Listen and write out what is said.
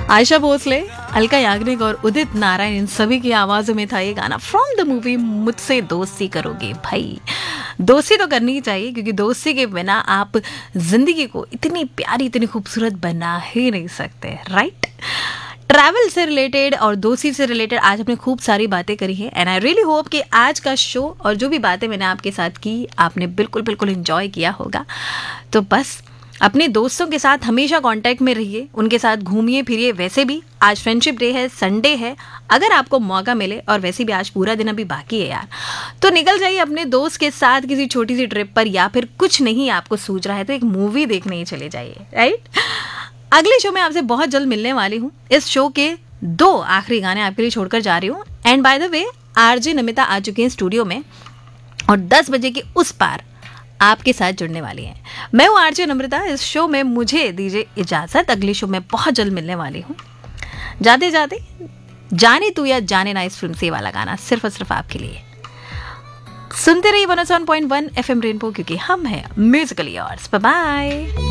आयशा भोसले, अलका याग्निक और उदित नारायण, इन सभी की आवाजों में था ये गाना फ्रॉम द मूवी मुझसे दोस्ती करोगे। भाई दोस्ती तो करनी ही चाहिए, क्योंकि दोस्ती के बिना आप जिंदगी को इतनी प्यारी, इतनी खूबसूरत बना ही नहीं सकते, राइट? ट्रैवल से रिलेटेड और दोस्ती से रिलेटेड आज हमने खूब सारी बातें करी हैं, एंड आई रियली होप कि आज का शो और जो भी बातें मैंने आपके साथ की आपने बिल्कुल बिल्कुल एंजॉय किया होगा। तो बस अपने दोस्तों के साथ हमेशा कांटेक्ट में रहिए, उनके साथ घूमिए फिरिए। वैसे भी आज फ्रेंडशिप डे है, संडे है, अगर आपको मौका मिले, और वैसे भी आज पूरा दिन अभी बाकी है यार, तो निकल जाइए अपने दोस्त के साथ किसी छोटी सी ट्रिप पर, या फिर कुछ नहीं आपको सूझ रहा है तो एक मूवी देखने ही चले जाइए, राइट? अगले शो में आपसे बहुत जल्द मिलने वाली हूँ। इस शो के 2 आखिरी गाने आपके लिए छोड़कर जा रही हूँ। And by the way RJ Namita आ चुकी हैं स्टूडियो में, और 10 बजे के उस पार आपके साथ जुड़ने वाली हैं। मैं हूँ आरजे नम्रता। इस शो में मुझे दीजिए इजाजत, अगले शो में बहुत जल्द मिलने वाली हूँ। जाते जाते जाने तू या जाने ना, इस फिल्म से वाला गाना सिर्फ और सिर्फ आपके लिए। सुनते रहिए 107.1 FM रेनबो, क्योंकि हम हैं म्यूजिकली योर्स। Bye bye.